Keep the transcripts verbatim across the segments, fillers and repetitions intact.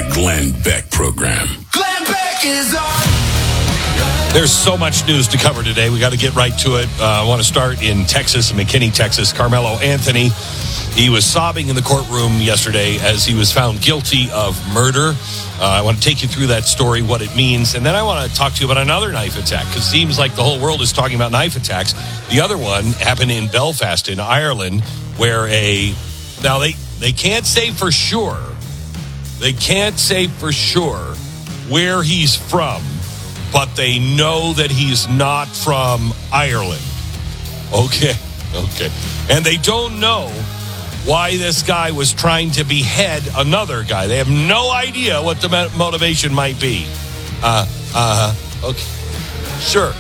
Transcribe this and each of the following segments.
The Glenn Beck Program. Glenn Beck is on. There's so much news to cover today. We got to get right to it. Uh, I want to start in Texas, McKinney, Texas. Carmelo Anthony, he was sobbing in the courtroom yesterday as he was found guilty of murder. Uh, I want to take you through that story, what it means, and then I want to talk to you about another knife attack, because it seems like the whole world is talking about knife attacks. The other one happened in Belfast in Ireland, where a... Now, they, they can't say for sure, they can't say for sure where he's from, but they know that he's not from Ireland. Okay, okay. And they don't know why this guy was trying to behead another guy. They have no idea what the motivation might be. Uh, uh, okay, sure.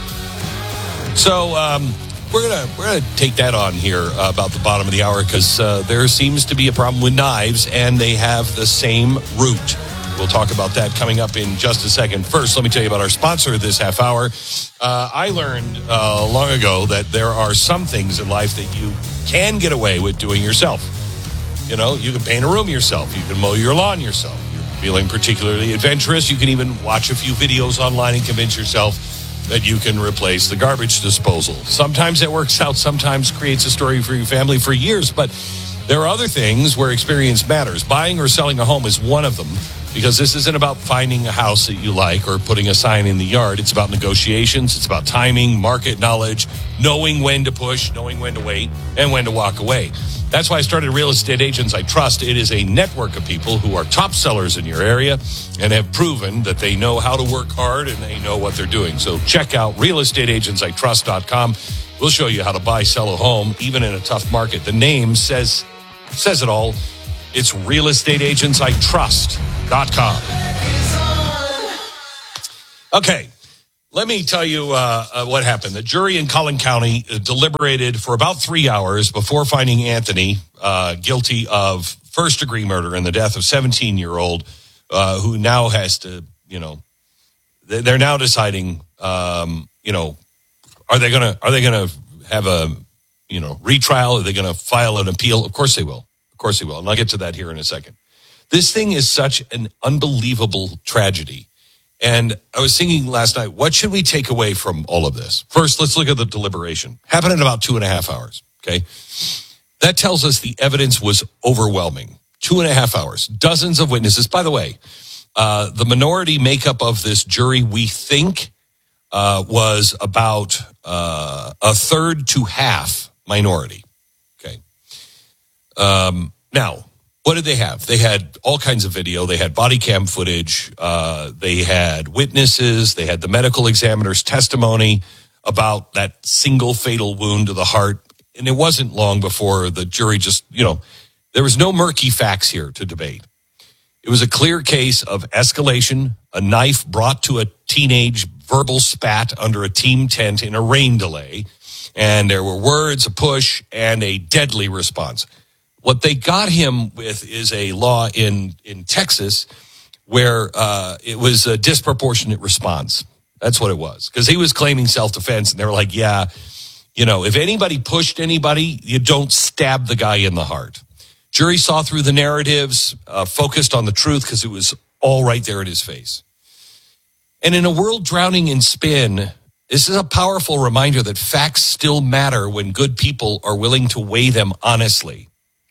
So um, we're gonna we're gonna take that on here uh, about the bottom of the hour, because uh, there seems to be a problem with knives, and they have the same root. We'll talk about that coming up in just a second. First, let me tell you about our sponsor this half hour. Uh, I learned uh, long ago that there are some things in life that you can get away with doing yourself. You know, you can paint a room yourself. You can mow your lawn yourself. You're feeling particularly adventurous. You can even watch a few videos online and convince yourself that you can replace the garbage disposal. Sometimes it works out. Sometimes creates a story for your family for years. But there are other things where experience matters. Buying or selling a home is one of them, because this isn't about finding a house that you like or putting a sign in the yard. It's about negotiations. It's about timing, market knowledge, knowing when to push, knowing when to wait, and when to walk away. That's why I started Real Estate Agents I Trust. It is a network of people who are top sellers in your area and have proven that they know how to work hard and they know what they're doing. So check out real estate agents I trust dot com. We'll show you how to buy, sell a home, even in a tough market. The name says says it all. It's real estate agents I trust dot com. Okay, let me tell you uh, uh, what happened. The jury in Collin County uh, deliberated for about three hours before finding Anthony uh, guilty of first-degree murder and the death of seventeen-year-old uh, who now has to, you know, they're now deciding, um, you know, are they gonna are they gonna have a, you know, retrial? Are they gonna file an appeal? Of course they will. Of course they will. And I'll get to that here in a second. This thing is such an unbelievable tragedy. And I was thinking last night, what should we take away from all of this? First, let's look at the deliberation. Happened in about two and a half hours, okay? That tells us the evidence was overwhelming. Two and a half hours. Dozens of witnesses. By the way, uh, the minority makeup of this jury, we think, uh, was about uh, a third to half minority, okay? Um, now, what did they have? They had all kinds of video. They had body cam footage. Uh, they had witnesses. They had the medical examiner's testimony about that single fatal wound to the heart. And it wasn't long before the jury just, you know, there was no murky facts here to debate. It was a clear case of escalation, a knife brought to a teenage verbal spat under a team tent in a rain delay. And there were words, a push, and a deadly response. What they got him with is a law in, in Texas where uh, it was a disproportionate response. That's what it was. Because he was claiming self-defense, and they were like, yeah, you know, if anybody pushed anybody, you don't stab the guy in the heart. Jury saw through the narratives, uh, focused on the truth because it was all right there in his face. And in a world drowning in spin, this is a powerful reminder that facts still matter when good people are willing to weigh them honestly.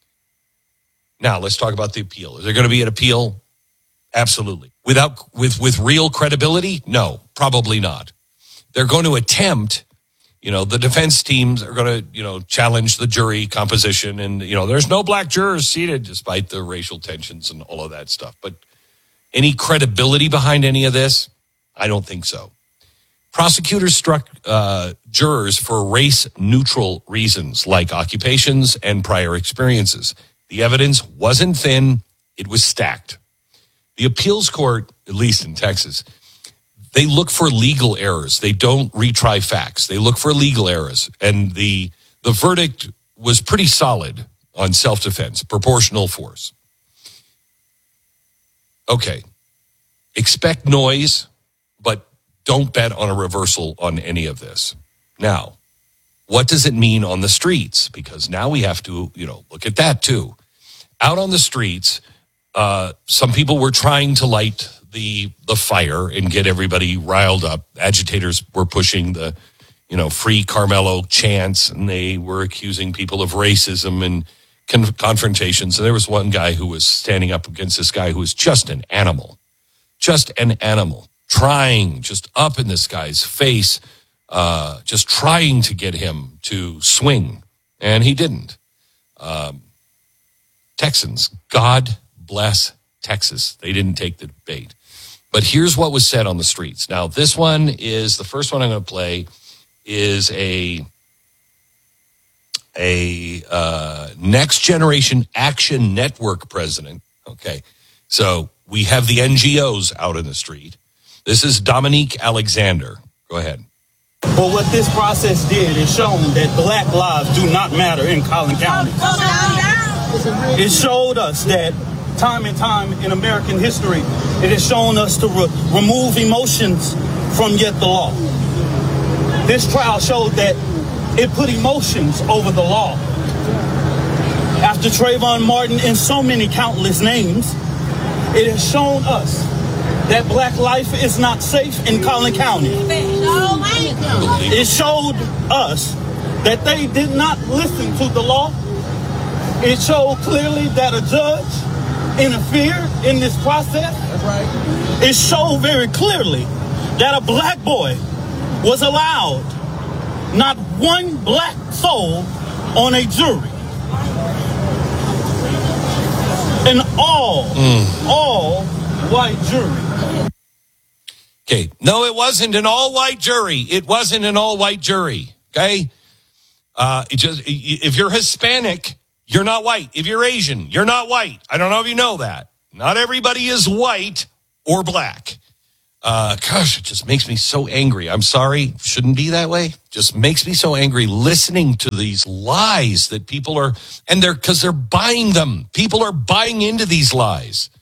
Now, let's talk about the appeal. Is there going to be an appeal? Absolutely. Without with with real credibility? No, probably not. They're going to attempt, you know, the defense teams are going to, you know, challenge the jury composition, and, you know, there's no black jurors seated despite the racial tensions and all of that stuff. But any credibility behind any of this? I don't think so. Prosecutors struck uh, jurors for race-neutral reasons like occupations and prior experiences. The evidence wasn't thin, it was stacked. The appeals court, at least in Texas, they look for legal errors. They don't retry facts. They look for legal errors. And the the verdict was pretty solid on self-defense, proportional force. Okay. Expect noise, but don't bet on a reversal on any of this. Now, what does it mean on the streets? Because now we have to, you know, look at that too. Out on the streets, uh, some people were trying to light the the fire and get everybody riled up. Agitators were pushing the, you know, free Carmelo chants, and they were accusing people of racism and con- confrontations. And there was one guy who was standing up against this guy who was just an animal, just an animal, trying just up in this guy's face, uh, just trying to get him to swing. And he didn't. Um, Texans, God bless Texas. They didn't take the bait. But here's what was said on the streets. Now, this one is, the first one I'm going to play is a, a uh, Next Generation Action Network president. Okay, so we have the N G Os out in the street. This is Dominique Alexander. Go ahead. But what this process did is shown that black lives do not matter in Collin County. It showed us that time and time in American history, it has shown us to re- remove emotions from yet the law. This trial showed that it put emotions over the law. After Trayvon Martin and so many countless names, it has shown us that black life is not safe in Collin County. It showed us that they did not listen to the law. It showed clearly that a judge interfered in this process. That's right. It showed very clearly that a black boy was allowed, not one black soul on a jury. An all, mm. all white jury. Okay. No, it wasn't an all-white jury. It wasn't an all-white jury. Okay. Uh, it just, if you're Hispanic, you're not white. If you're Asian, you're not white. I don't know if you know that. Not everybody is white or black. Uh, gosh, it just makes me so angry. I'm sorry. Shouldn't be that way. Just makes me so angry listening to these lies that people are, and they're, because they're buying them. People are buying into these lies.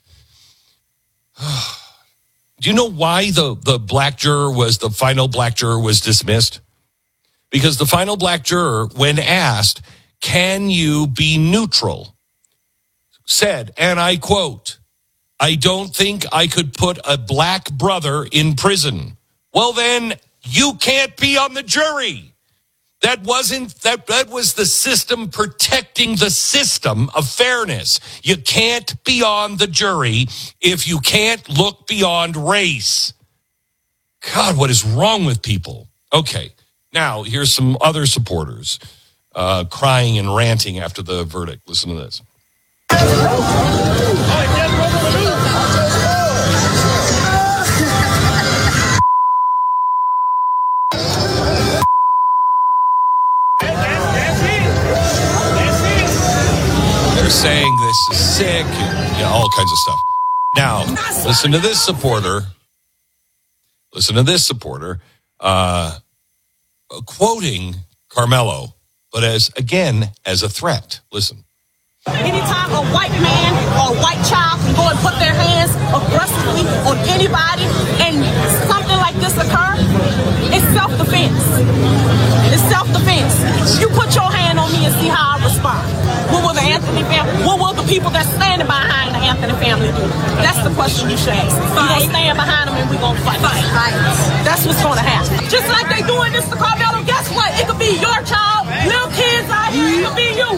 Do you know why the, the black juror was, the final black juror was dismissed? Because the final black juror, when asked, can you be neutral, said, and I quote, I don't think I could put a black brother in prison. Well, then you can't be on the jury. That wasn't, that, that was the system protecting the system of fairness. You can't be on the jury if you can't look beyond race. God, what is wrong with people? Okay, now here's some other supporters uh, crying and ranting after the verdict. Listen to this. They're saying this is sick and yeah, all kinds of stuff. Now, listen to this supporter. Listen to this supporter uh, quoting Carmelo, but as, again, as a threat. Listen. Anytime a white man or a white child can go and put their hands aggressively on anybody and something like this occur, it's self-defense. It's self-defense. You put your hand on me and see how I respond. What will the Anthony family, what will the people that's standing behind the Anthony family do? That's the question you should ask. We're going to stand behind them and we're going to fight. fight. That's what's going to happen. Just like they doing this to Carmelo, guess what? It could be your child, little kids out here, it could be you.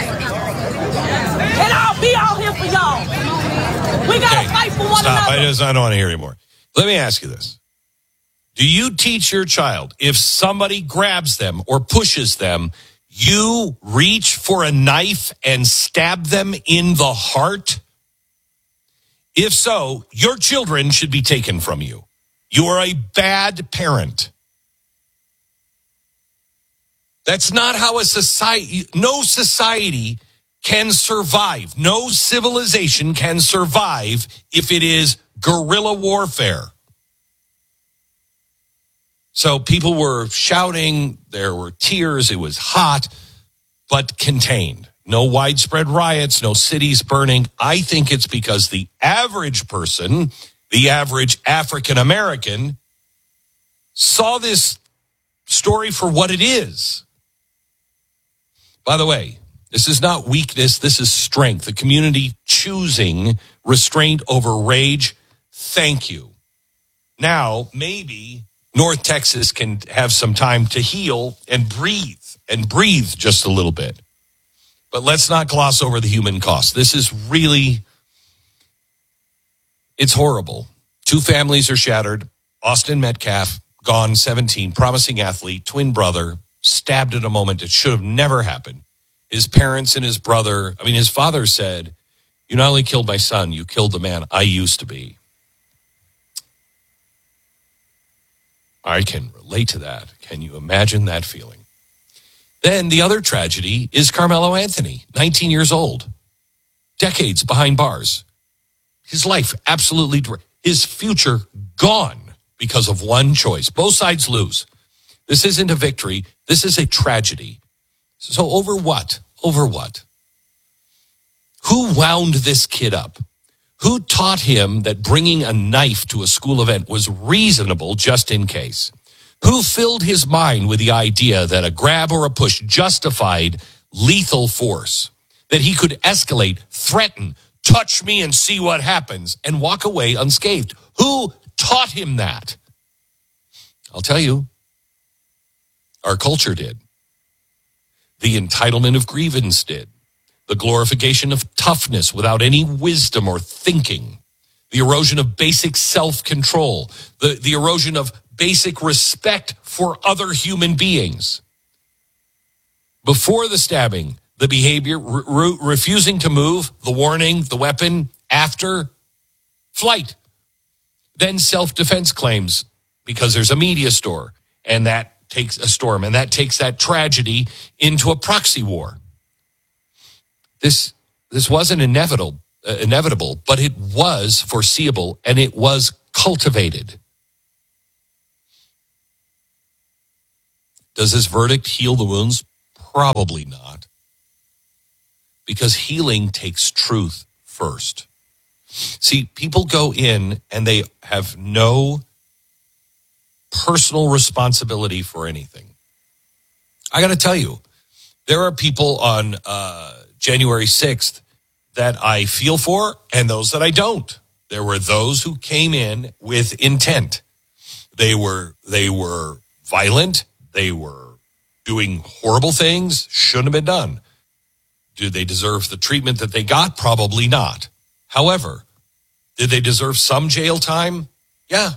And I'll be out here for y'all. We got to okay. fight for one Stop. another. I, just, I don't want to hear anymore. Let me ask you this. Do you teach your child, if somebody grabs them or pushes them, you reach for a knife and stab them in the heart? If so, your children should be taken from you. You are a bad parent. That's not how a society, no society can survive. No civilization can survive if it is guerrilla warfare. So people were shouting, there were tears, it was hot, but contained. No widespread riots, no cities burning. I think it's because the average person, the average African American, saw this story for what it is. By the way, this is not weakness, this is strength. The community choosing restraint over rage. Thank you. Now, maybe North Texas can have some time to heal and breathe and breathe just a little bit. But let's not gloss over the human cost. This is really, it's horrible. Two families are shattered. Austin Metcalf, gone, seventeen, promising athlete, twin brother, stabbed at a moment that should have never happened. His parents and his brother, I mean, his father said, you not only killed my son, you killed the man I used to be. I can relate to that. Can you imagine that feeling? Then the other tragedy is Carmelo Anthony, nineteen years old, decades behind bars. His life absolutely, his future gone because of one choice. Both sides lose. This isn't a victory. This is a tragedy. So over what? Over what? Who wound this kid up? Who taught him that bringing a knife to a school event was reasonable just in case? Who filled his mind with the idea that a grab or a push justified lethal force? That he could escalate, threaten, touch me and see what happens, and walk away unscathed? Who taught him that? I'll tell you, our culture did. The entitlement of grievance did. The glorification of toughness without any wisdom or thinking. The erosion of basic self-control. The, the erosion of basic respect for other human beings. Before the stabbing, the behavior, re- re- refusing to move, the warning, the weapon, after, flight. Then self-defense claims because there's a media store, and that takes a storm, and that takes that tragedy into a proxy war. This this wasn't inevitable, uh, inevitable, but it was foreseeable, and it was cultivated. Does this verdict heal the wounds? Probably not. Because healing takes truth first. See, people go in and they have no personal responsibility for anything. I got to tell you, there are people on uh, January sixth that I feel for and those that I don't. There were those who came in with intent. They were they were violent. They were doing horrible things, shouldn't have been done. Do they deserve the treatment that they got? Probably not. However, did they deserve some jail time? Yeah.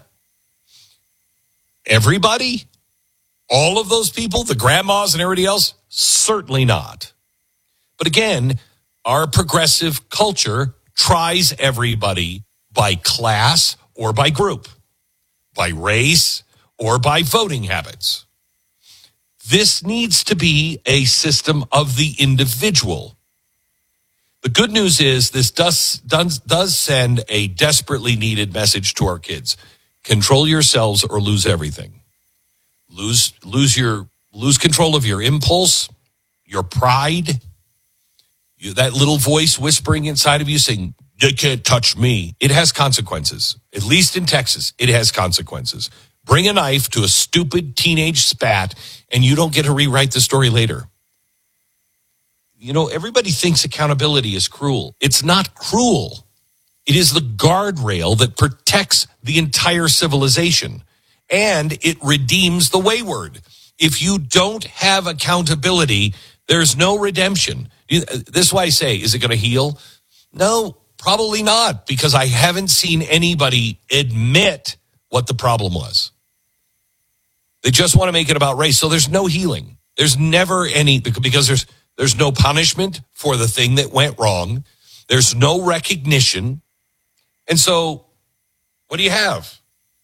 Everybody? All of those people, the grandmas and everybody else? Certainly not. But again, our progressive culture tries everybody by class or by group, by race or by voting habits. This needs to be a system of the individual. The good news is this does, does, does send a desperately needed message to our kids. Control yourselves or lose everything. Lose, lose your, lose control of your impulse, your pride, you, that little voice whispering inside of you saying, you can't touch me. It has consequences. At least in Texas, it has consequences. Bring a knife to a stupid teenage spat, and you don't get to rewrite the story later. You know, everybody thinks accountability is cruel. It's not cruel. It is the guardrail that protects the entire civilization, and it redeems the wayward. If you don't have accountability, there's no redemption. This is why I say, is it going to heal? No, probably not, because I haven't seen anybody admit what the problem was. They just want to make it about race. So there's no healing. There's never any, because there's there's no punishment for the thing that went wrong. There's no recognition. And so what do you have?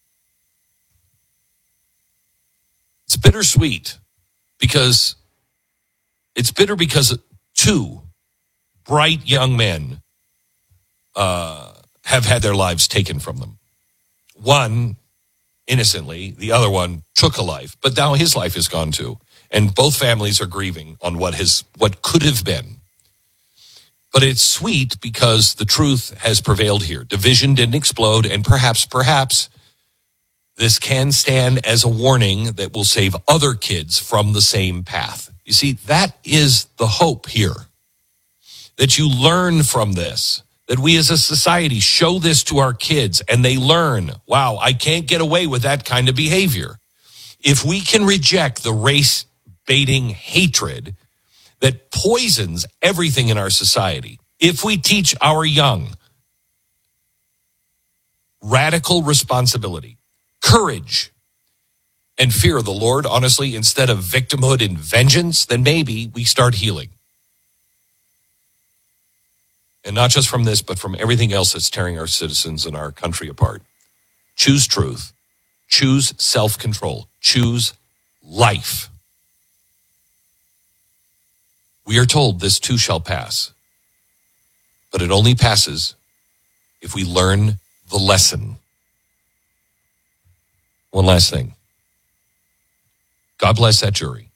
It's bittersweet because it's bitter because two bright young men uh, have had their lives taken from them. One innocently, the other one took a life, but now his life is gone too. And both families are grieving on what has, what could have been. But it's sweet because the truth has prevailed here. Division didn't explode, and perhaps, perhaps this can stand as a warning that will save other kids from the same path. You see, that is the hope here. That you learn from this, that we as a society show this to our kids and they learn, wow, I can't get away with that kind of behavior. If we can reject the race-baiting hatred that poisons everything in our society, if we teach our young radical responsibility, courage, and fear of the Lord, honestly, instead of victimhood and vengeance, then maybe we start healing. And not just from this, but from everything else that's tearing our citizens and our country apart. Choose truth. Choose self-control. Choose life. We are told this too shall pass. But it only passes if we learn the lesson. One last thing. God bless that jury.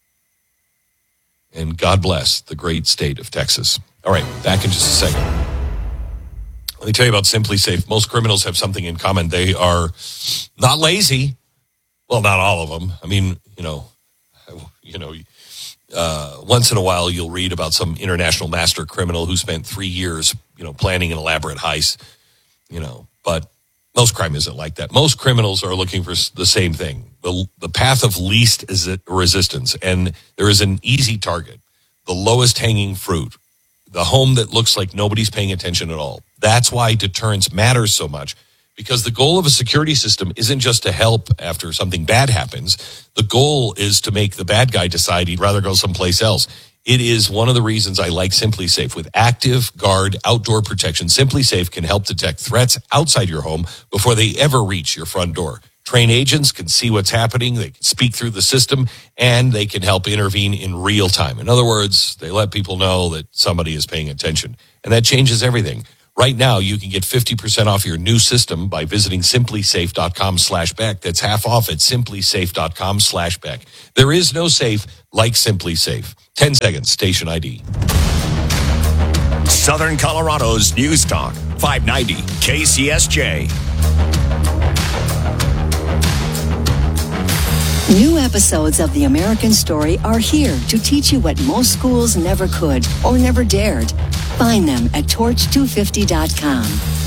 And God bless the great state of Texas. All right, back in just a second. Let me tell you about Simply Safe. Most criminals have something in common. They are not lazy. Well, not all of them. I mean, you know, you know, uh, once in a while you'll read about some international master criminal who spent three years, you know, planning an elaborate heist, you know, but most crime isn't like that. Most criminals are looking for the same thing, the, the path of least resistance. And there is an easy target, the lowest hanging fruit, the home that looks like nobody's paying attention at all. That's why deterrence matters so much, because the goal of a security system isn't just to help after something bad happens. The goal is to make the bad guy decide he'd rather go someplace else. It is one of the reasons I like Simply Safe. With Active Guard outdoor protection, Simply Safe can help detect threats outside your home before they ever reach your front door. Trained agents can see what's happening, they can speak through the system, and they can help intervene in real time. In other words, they let people know that somebody is paying attention, and that changes everything. Right now, you can get fifty percent off your new system by visiting simplysafe.com slash Beck. That's half off at simplysafe.com slash Beck. There is no safe like Simply Safe. ten seconds, station I D. Southern Colorado's News Talk, five ninety K C S J. New episodes of The American Story are here to teach you what most schools never could or never dared. Find them at torch two fifty dot com.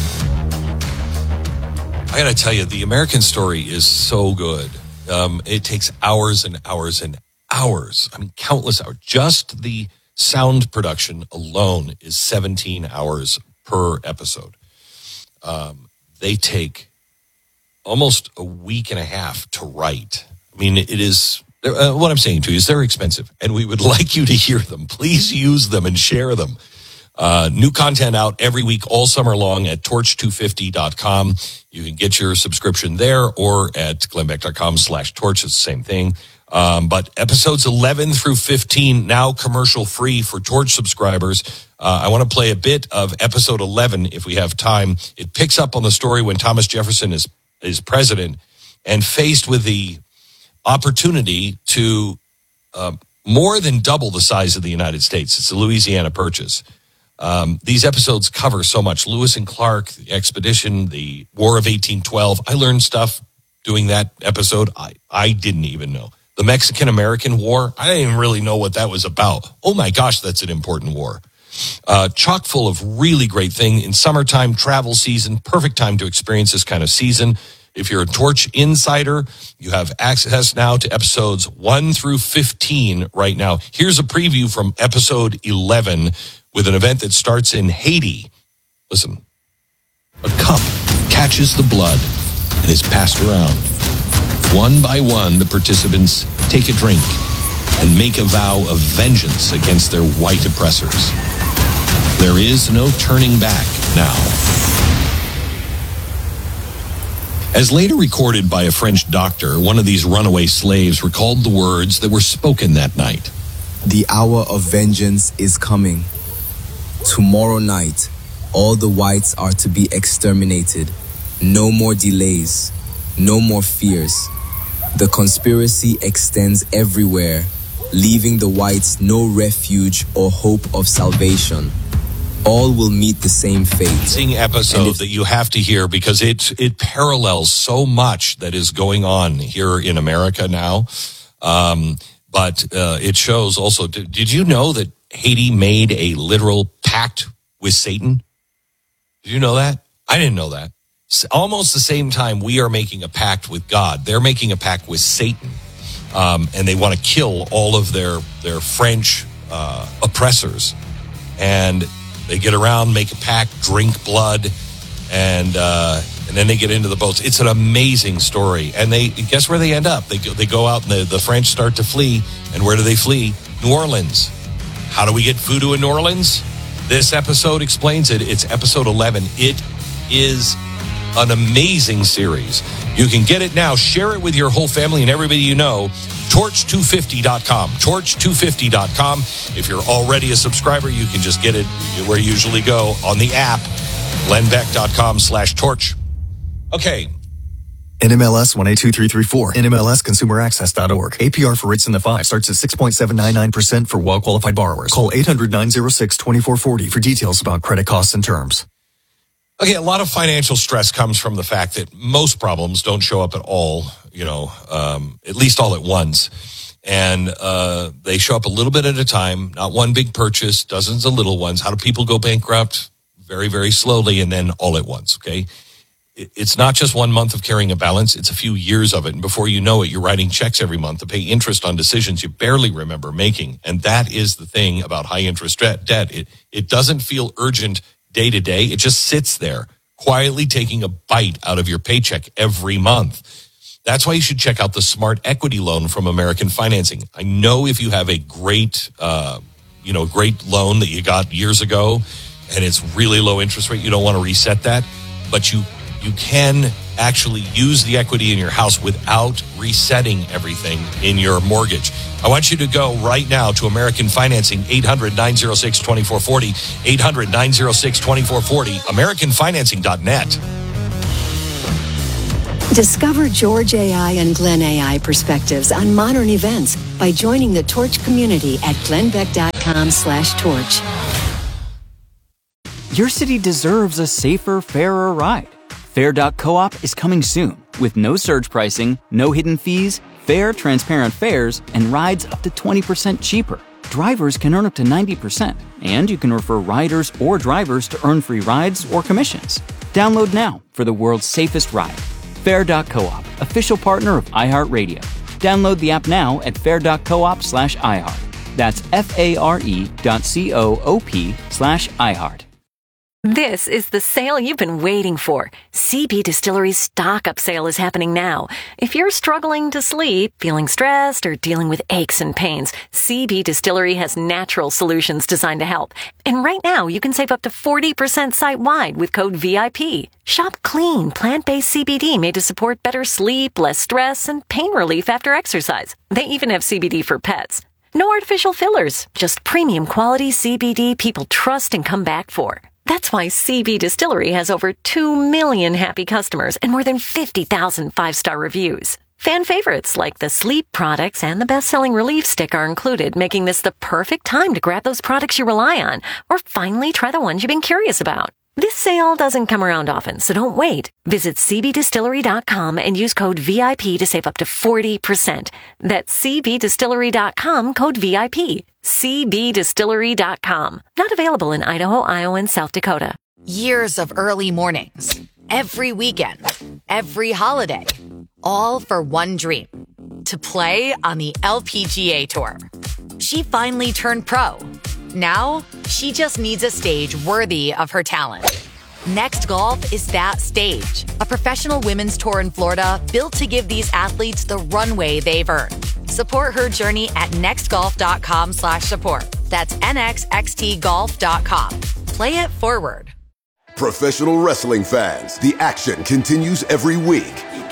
I got to tell you, The American Story is so good. Um, it takes hours and hours and hours. I mean, countless hours. Just the sound production alone is seventeen hours per episode. Um, they take almost a week and a half to write. I mean, it is, uh, what I'm saying to you is they're expensive, and we would like you to hear them. Please use them and share them. Uh, new content out every week, all summer long at torch two fifty dot com. You can get your subscription there or at glennbeck.com slash torch. It's the same thing. Um, but episodes eleven through fifteen, now commercial free for Torch subscribers. Uh, I want to play a bit of episode eleven if we have time. It picks up on the story when Thomas Jefferson is, is president and faced with the opportunity to uh, more than double the size of the United States. It's the Louisiana Purchase. Um, these episodes cover so much. Lewis and Clark, the expedition, the War of eighteen twelve. I learned stuff doing that episode I, I didn't even know. The Mexican-American War, I didn't even really know what that was about. Oh my gosh, that's an important war. Uh, chock full of really great things. In summertime, travel season, perfect time to experience this kind of season. If you're a Torch insider, you have access now to episodes one through fifteen right now. Here's a preview from episode eleven with an event that starts in Haiti. Listen. A cup catches the blood and is passed around. One by one, the participants take a drink and make a vow of vengeance against their white oppressors. There is no turning back now. As later recorded by a French doctor, one of these runaway slaves recalled the words that were spoken that night. The hour of vengeance is coming. Tomorrow night, all the whites are to be exterminated. No more delays. No more fears. The conspiracy extends everywhere, leaving the whites no refuge or hope of salvation. All will meet the same fate. Amazing episode that you have to hear because it it parallels so much that is going on here in America now. Um, but uh, it shows also. Did, did you know that Haiti made a literal pact with Satan? Did you know that? I didn't know that. S- Almost the same time we are making a pact with God, they're making a pact with Satan. Um, and they want to kill all of their, their French uh, oppressors. And they get around, make a pact, drink blood, and uh, and then they get into the boats. It's an amazing story. And they guess where they end up? They go, they go out and the, the French start to flee. And where do they flee? New Orleans. How do we get voodoo in New Orleans? This episode explains it. It's episode eleven. It is an amazing series. You can get it now. Share it with your whole family and everybody you know. torch two fifty dot com. torch two fifty dot com. If you're already a subscriber, you can just get it where you usually go on the app. glenn beck dot com slash torch. Okay. N M L S one eight two three three four. N M L S consumer access dot org. A P R for rates in the five starts at six point seven nine nine percent for well-qualified borrowers. Call eight hundred nine oh six two four four oh for details about credit costs and terms. Okay, a lot of financial stress comes from the fact that most problems don't show up at all, you know, um, at least all at once. And uh, they show up a little bit at a time, not one big purchase, dozens of little ones. How do people go bankrupt? Very, very slowly and then all at once, okay? It's not just one month of carrying a balance. It's a few years of it. And before you know it, you're writing checks every month to pay interest on decisions you barely remember making. And that is the thing about high interest debt. It, it doesn't feel urgent day to day. It just sits there quietly taking a bite out of your paycheck every month. That's why you should check out the Smart Equity Loan from American Financing. I know if you have a great, uh, you know, great loan that you got years ago and it's really low interest rate, you don't want to reset that, but you You can actually use the equity in your house without resetting everything in your mortgage. I want you to go right now to American Financing, eight hundred nine oh six two four four oh, eight hundred nine oh six two four four oh, american financing dot net. Discover George A I and Glenn A I perspectives on modern events by joining the Torch community at glenn beck dot com slash torch. Your city deserves a safer, fairer ride. Fair dot coop is coming soon with no surge pricing, no hidden fees, fair, transparent fares, and rides up to twenty percent cheaper. Drivers can earn up to ninety percent, and you can refer riders or drivers to earn free rides or commissions. Download now for the world's safest ride. Fair dot coop, official partner of iHeartRadio. Download the app now at fair dot coop slash iHeart. That's F-A-R-E dot C-O-O-P slash iHeart. This is the sale you've been waiting for. C B Distillery's stock-up sale is happening now. If you're struggling to sleep, feeling stressed, or dealing with aches and pains, C B Distillery has natural solutions designed to help. And right now, you can save up to forty percent site-wide with code V I P. Shop clean, plant-based C B D made to support better sleep, less stress, and pain relief after exercise. They even have C B D for pets. No artificial fillers, just premium quality C B D people trust and come back for. That's why C B Distillery has over two million happy customers and more than fifty thousand five-star reviews. Fan favorites like the sleep products and the best-selling relief stick are included, making this the perfect time to grab those products you rely on or finally try the ones you've been curious about. This sale doesn't come around often, so don't wait. Visit c b distillery dot com and use code V I P to save up to forty percent. That's c b distillery dot com, code V I P. c b distillery dot com. Not available in Idaho, Iowa, and South Dakota. Years of early mornings, every weekend, every holiday, all for one dream, to play on the L P G A Tour. She finally turned pro. Now, she just needs a stage worthy of her talent. Next Golf is that stage, a professional women's tour in Florida built to give these athletes the runway they've earned. Support her journey at next golf dot com slash support. That's N X X T golf dot com. Play it forward. Professional wrestling fans, the action continues every week.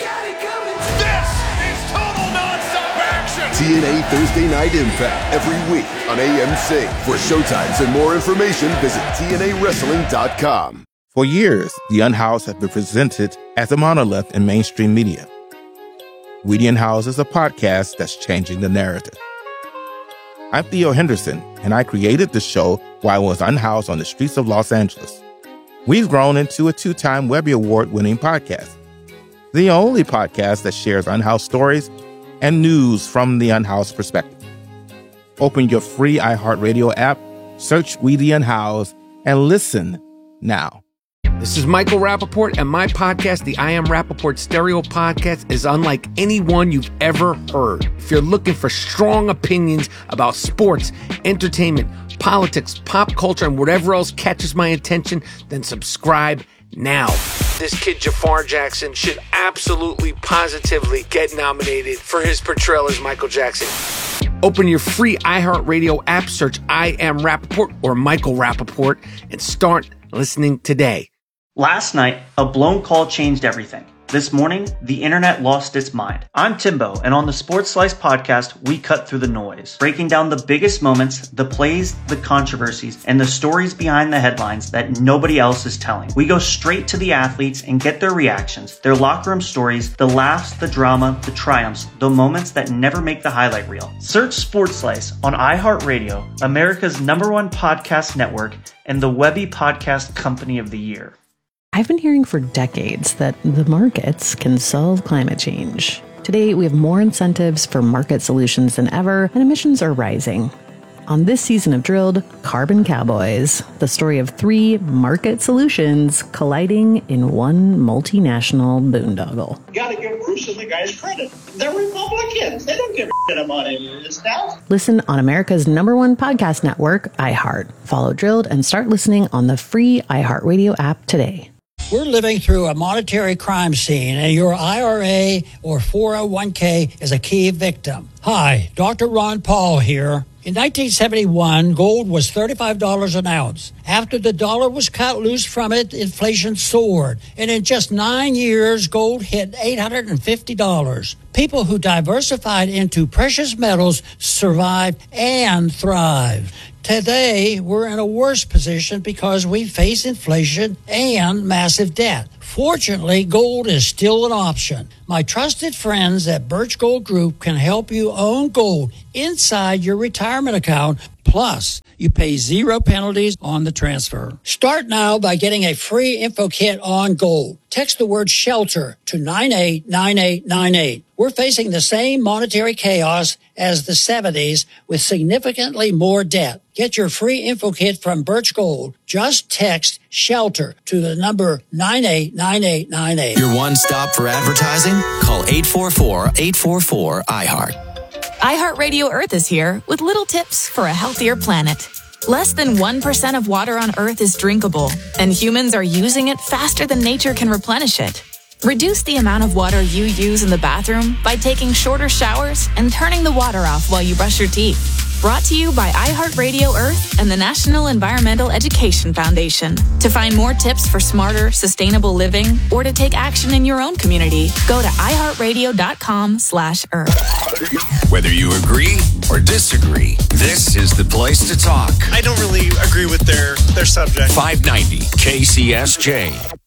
This is total nonstop action. T N A Thursday Night Impact every week on A M C. For showtimes and more information, visit T N A wrestling dot com. For years, The Unhoused have been presented as a monolith in mainstream media. We The Unhoused is a podcast that's changing the narrative. I'm Theo Henderson, and I created the show while I was unhoused on the streets of Los Angeles. We've grown into a two-time Webby Award-winning podcast, the only podcast that shares unhoused stories and news from the unhoused perspective. Open your free iHeartRadio app, search We The Unhoused, and listen now. This is Michael Rappaport, and my podcast, the I Am Rappaport Stereo Podcast, is unlike any one you've ever heard. If you're looking for strong opinions about sports, entertainment, politics, pop culture, and whatever else catches my attention, then subscribe now. This kid Jafar Jackson should absolutely, positively get nominated for his portrayal as Michael Jackson. Open your free iHeartRadio app, search I Am Rappaport or Michael Rappaport, and start listening today. Last night, a blown call changed everything. This morning, the internet lost its mind. I'm Timbo, and on the Sports Slice podcast, we cut through the noise, breaking down the biggest moments, the plays, the controversies, and the stories behind the headlines that nobody else is telling. We go straight to the athletes and get their reactions, their locker room stories, the laughs, the drama, the triumphs, the moments that never make the highlight reel. Search Sports Slice on iHeartRadio, America's number one podcast network, and the Webby Podcast Company of the Year. I've been hearing for decades that the markets can solve climate change. Today, we have more incentives for market solutions than ever, and emissions are rising. On this season of Drilled, Carbon Cowboys, the story of three market solutions colliding in one multinational boondoggle. You gotta give Bruce and the guys credit. They're Republicans. They don't give a shit about any of this stuff. Listen on America's number one podcast network, iHeart. Follow Drilled and start listening on the free iHeartRadio app today. We're living through a monetary crime scene, and your I R A or four oh one k is a key victim. Hi, Doctor Ron Paul here. In nineteen seventy-one, gold was thirty-five dollars an ounce. After the dollar was cut loose from it, inflation soared. And in just nine years, gold hit eight hundred fifty dollars. People who diversified into precious metals survived and thrived. Today, we're in a worse position because we face inflation and massive debt. Fortunately, gold is still an option. My trusted friends at Birch Gold Group can help you own gold inside your retirement account. Plus, you pay zero penalties on the transfer. Start now by getting a free info kit on gold. Text the word SHELTER to nine eight nine eight nine eight. We're facing the same monetary chaos as the seventies with significantly more debt. Get your free info kit from Birch Gold. Just text SHELTER to the number nine eight nine eight nine eight. Your one stop for advertising? Call eight four four, eight four four, I heart. iHeartRadio Earth is here with little tips for a healthier planet. Less than one percent of water on Earth is drinkable, and humans are using it faster than nature can replenish it. Reduce the amount of water you use in the bathroom by taking shorter showers and turning the water off while you brush your teeth. Brought to you by iHeartRadio Earth and the National Environmental Education Foundation. To find more tips for smarter, sustainable living or to take action in your own community, go to iHeartRadio.com slash Earth. Whether you agree or disagree, this is the place to talk. I don't really agree with their, their subject. five ninety K C S J.